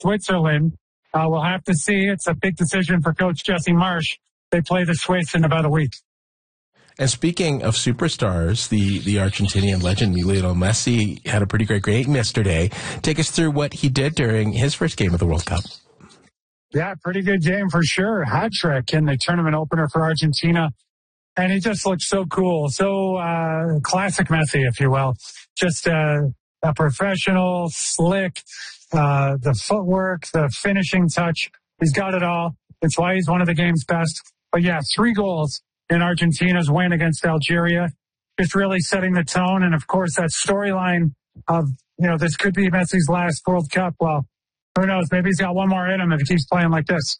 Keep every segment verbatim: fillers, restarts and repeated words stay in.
Switzerland. Uh, we'll have to see. It's a big decision for Coach Jesse Marsch. They play the Swiss in about a week. And speaking of superstars, the, the Argentinian legend Lionel Messi had a pretty great game yesterday. Take us through what he did during his first game of the World Cup. Yeah, pretty good game for sure. Hat trick in the tournament opener for Argentina. And he just looked so cool. So uh, classic Messi, if you will. Just uh, a professional, slick, uh, the footwork, the finishing touch. He's got it all. It's why he's one of the game's best. But yeah, three goals in Argentina's win against Algeria, just really setting the tone. And of course, that storyline of, you know, this could be Messi's last World Cup. Well, who knows? Maybe he's got one more in him if he keeps playing like this.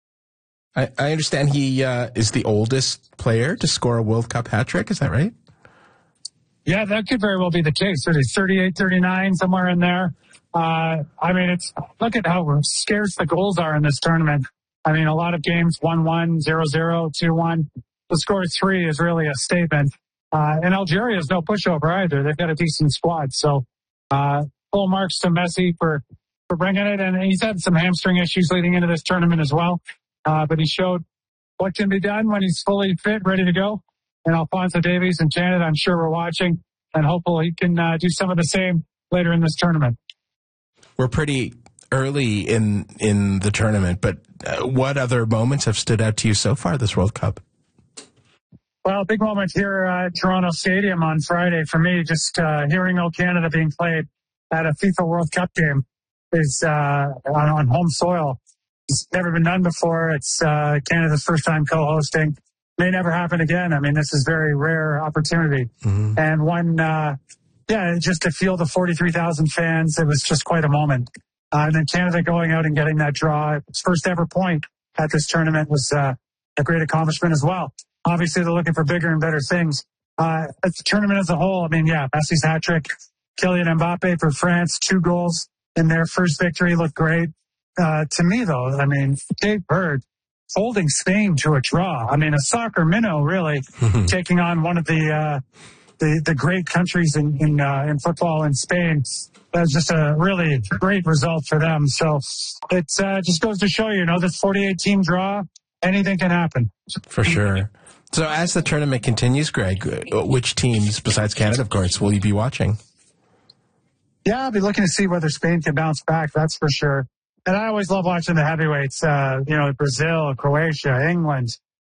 I, I understand he uh, is the oldest player to score a World Cup hat trick. Is that right? Yeah, that could very well be the case. So he's thirty-eight, thirty-nine, somewhere in there. Uh, I mean, it's look at how scarce the goals are in this tournament. I mean, a lot of games, one one, zero zero, two one. The score three is really a statement. Uh, and Algeria is no pushover either. They've got a decent squad. So, uh, full marks to Messi for, for bringing it. And he's had some hamstring issues leading into this tournament as well. Uh, but he showed what can be done when he's fully fit, ready to go. And Alphonso Davies in Canada, I'm sure we're watching, and hopefully he can uh, do some of the same later in this tournament. We're pretty early in, in the tournament, but uh, what other moments have stood out to you so far this World Cup? Well, big moment here at Toronto Stadium on Friday for me. Just uh, hearing O Canada being played at a FIFA World Cup game is uh, on, on home soil. It's never been done before. It's uh, Canada's first time co-hosting. May never happen again. I mean, this is a very rare opportunity. Mm-hmm. And one, uh, yeah, just to feel the forty-three thousand fans, it was just quite a moment. Uh, and then Canada going out and getting that draw, its first ever point at this tournament was uh, a great accomplishment as well. Obviously, they're looking for bigger and better things. Uh, the tournament as a whole, I mean, yeah, Messi's hat trick. Kylian Mbappe for France, two goals in their first victory, looked great. Uh, to me, though, I mean, Cape Verde holding Spain to a draw. I mean, a soccer minnow, really, taking on one of the uh, the, the great countries in in, uh, in football in Spain. That was just a really great result for them. So it uh, just goes to show you, you know, this forty-eight team draw, anything can happen. For sure. So as the tournament continues, Greg, which teams, besides Canada, of course, will you be watching? Yeah, I'll be looking to see whether Spain can bounce back, that's for sure. And I always love watching the heavyweights, uh, you know, Brazil, Croatia, England,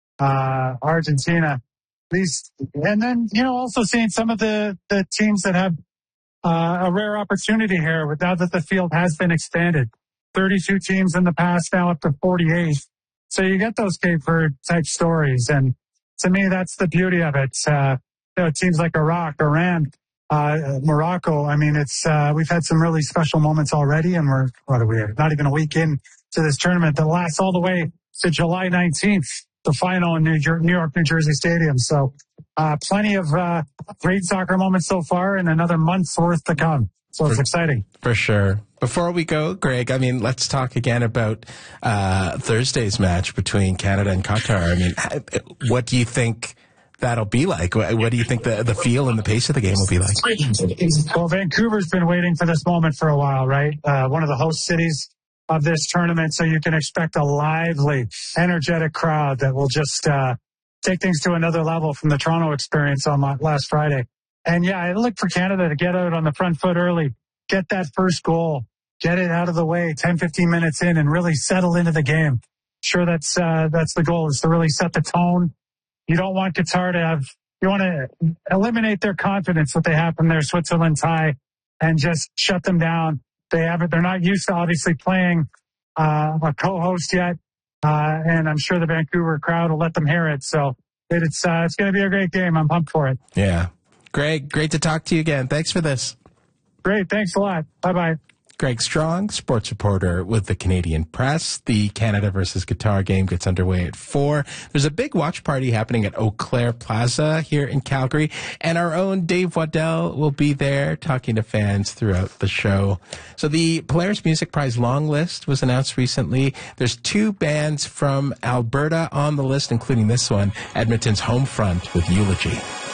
uh, Argentina. These, and then, you know, also seeing some of the, the teams that have uh, a rare opportunity here with now that the field has been expanded. thirty-two teams in the past, now up to forty-eight. So you get those Cape Verde type stories. And to me, that's the beauty of it. Uh, you know, teams like Iraq, Iran, uh, Morocco. I mean, it's, uh, we've had some really special moments already, and we're, what are we, not even a week in to this tournament that lasts all the way to July nineteenth, the final in New, Jer- New York, New Jersey Stadium. So, uh, plenty of, uh, great soccer moments so far and another month's worth to come. So it's for, exciting. For sure. Before we go, Greg, I mean, let's talk again about uh, Thursday's match between Canada and Qatar. I mean, what do you think that'll be like? What do you think the, the feel and the pace of the game will be like? Well, Vancouver's been waiting for this moment for a while, right? Uh, one of the host cities of this tournament, so you can expect a lively, energetic crowd that will just uh, take things to another level from the Toronto experience on last Friday. And yeah, I look for Canada to get out on the front foot early, get that first goal, get it out of the way ten, fifteen minutes in and really settle into the game. Sure, that's, uh, that's the goal, is to really set the tone. You don't want Qatar to have, you want to eliminate their confidence, what they have from their Switzerland tie, and just shut them down. They haven't, they're not used to obviously playing, uh, a co-host yet. Uh, and I'm sure the Vancouver crowd will let them hear it. So it's, uh, it's going to be a great game. I'm pumped for it. Yeah. Greg, great to talk to you again. Thanks for this. Great. Thanks a lot. Bye-bye. Greg Strong, sports reporter with the Canadian Press. The Canada versus Qatar game gets underway at four. There's a big watch party happening at Eau Claire Plaza here in Calgary, and our own Dave Waddell will be there talking to fans throughout the show. So the Polaris Music Prize long list was announced recently. There's two bands from Alberta on the list, including this one, Edmonton's Homefront with Eulogy.